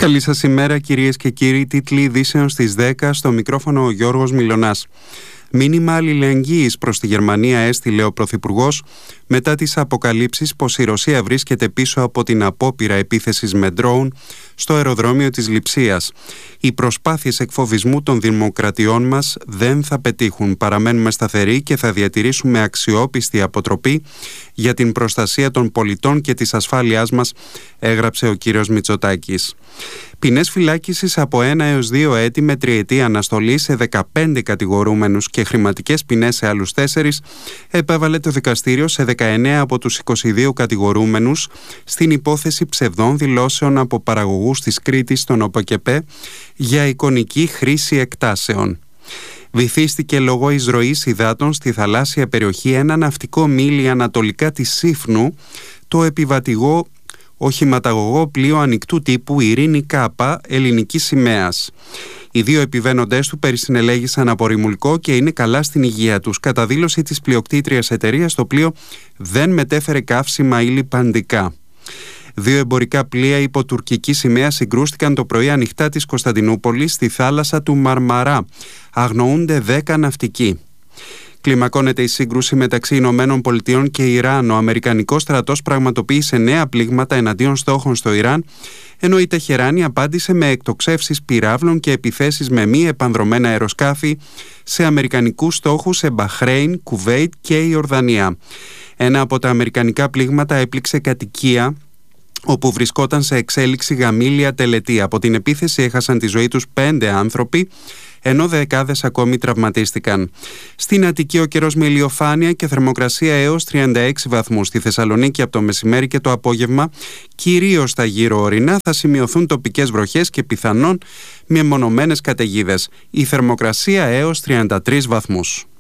Καλή σας ημέρα κυρίες και κύριοι. Τίτλοι ειδήσεων στις 10, στο μικρόφωνο ο Γιώργος Μιλωνάς. Μήνυμα αλληλεγγύης προς τη Γερμανία έστειλε ο Πρωθυπουργός μετά τις αποκαλύψεις πως η Ρωσία βρίσκεται πίσω από την απόπειρα επίθεσης με ντρόουν στο αεροδρόμιο της Λειψίας. Οι προσπάθειες εκφοβισμού των δημοκρατιών μας δεν θα πετύχουν. Παραμένουμε σταθεροί και θα διατηρήσουμε αξιόπιστη αποτροπή για την προστασία των πολιτών και της ασφάλειάς μας, έγραψε ο κύριος Μητσοτάκης. Ποινές φυλάκισης από 1 έως 2 έτη με τριετή αναστολή σε 15 κατηγορούμενους και χρηματικές ποινές σε άλλους 4 επέβαλε το δικαστήριο σε 19 από τους 22 κατηγορούμενους στην υπόθεση ψευδών δηλώσεων από παραγωγούς της Κρήτης στον ΟΠΕΚΕΠΕ για εικονική χρήση εκτάσεων. Βυθίστηκε λόγω εισρωής υδάτων στη θαλάσσια περιοχή ένα ναυτικό μίλι ανατολικά της Σύφνου το επιβατηγό οχηματαγωγό πλοίο ανοιχτού τύπου Ειρήνη Κάπα ελληνικής σημαίας. Οι 2 επιβαίνοντές του περισυνελέγησαν από ρημουλκό και είναι καλά στην υγεία τους. Κατά δήλωση της πλειοκτήτριας εταιρείας, το πλοίο δεν μετέφερε καύσιμα ή λιπαντικά. 2 εμπορικά πλοία υπό τουρκική σημαία συγκρούστηκαν το πρωί ανοιχτά της Κωνσταντινούπολης στη θάλασσα του Μαρμαρά. Αγνοούνται 10 ναυτικοί. Κλιμακώνεται η σύγκρουση μεταξύ Ηνωμένων Πολιτειών και Ιράν. Ο Αμερικανικός στρατός πραγματοποίησε νέα πλήγματα εναντίον στόχων στο Ιράν, ενώ η Τεχεράνη απάντησε με εκτοξεύσεις πυράβλων και επιθέσεις με μη επανδρωμένα αεροσκάφη σε αμερικανικούς στόχους σε Μπαχρέιν, Κουβέιτ και Ιορδανία. Ένα από τα αμερικανικά πλήγματα έπληξε κατοικία όπου βρισκόταν σε εξέλιξη γαμήλια τελετή. Από την επίθεση έχασαν τη ζωή τους 5 άνθρωποι, ενώ δεκάδες ακόμη τραυματίστηκαν. Στην Αττική ο καιρός με ηλιοφάνεια και θερμοκρασία έως 36 βαθμούς. Στη Θεσσαλονίκη από το μεσημέρι και το απόγευμα, κυρίως στα γύρω ορεινά, θα σημειωθούν τοπικές βροχές και πιθανόν μεμονωμένες καταιγίδες. Η θερμοκρασία έως 33 βαθμούς.